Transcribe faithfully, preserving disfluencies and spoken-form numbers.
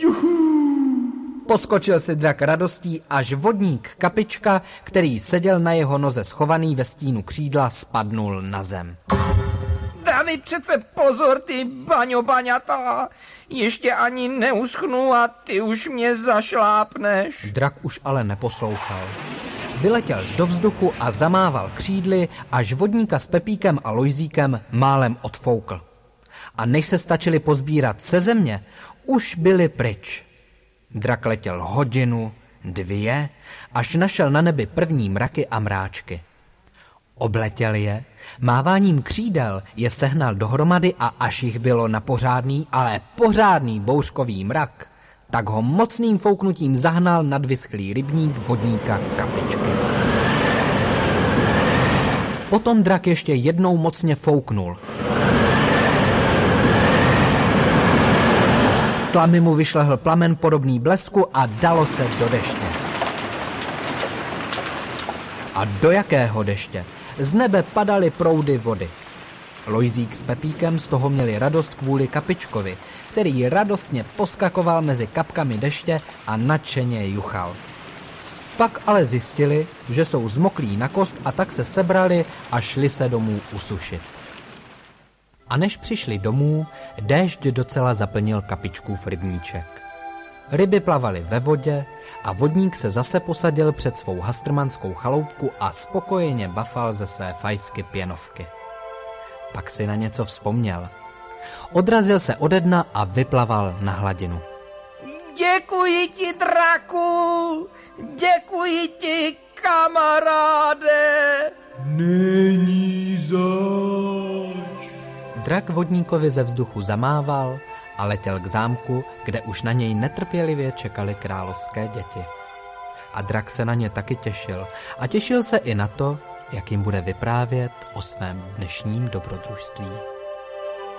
Juhu! Poskočil si drak radostí, až vodník Kapička, který seděl na jeho noze schovaný ve stínu křídla, spadnul na zem. Dávej přece pozor, ty baňo baňata, ještě ani neuschnu a ty už mě zašlápneš. Drak už ale neposlouchal. Vyletěl do vzduchu a zamával křídly, až vodníka s Pepíkem a Lojzíkem málem odfoukl. A než se stačili pozbírat se země, už byli pryč. Drak letěl hodinu, dvě, až našel na nebi první mraky a mráčky. Obletěl je, máváním křídel je sehnal dohromady a až jich bylo na pořádný, ale pořádný bouřkový mrak, tak ho mocným fouknutím zahnal nad vyschlý rybník vodníka Kapičky. Potom drak ještě jednou mocně fouknul. Z tlamy mu vyšlehl plamen podobný blesku a dalo se do deště. A do jakého deště? Z nebe padaly proudy vody. Lojzík s Pepíkem z toho měli radost kvůli Kapičkovi, který radostně poskakoval mezi kapkami deště a nadšeně juchal. Pak ale zjistili, že jsou zmoklí na kost, a tak se sebrali a šli se domů usušit. A než přišli domů, déšť docela zaplnil Kapičkův rybníček. Ryby plavaly ve vodě a vodník se zase posadil před svou hastrmanskou chaloupku a spokojeně bafal ze své fajfky pěnovky. Pak si na něco vzpomněl. Odrazil se ode dna a vyplaval na hladinu. Děkuji ti, draku! Děkuji ti, kamaráde! Není zač. Drak vodníkovi ze vzduchu zamával a letěl k zámku, kde už na něj netrpělivě čekali královské děti. A drak se na ně taky těšil a těšil se i na to, jak jim bude vyprávět o svém dnešním dobrodružství.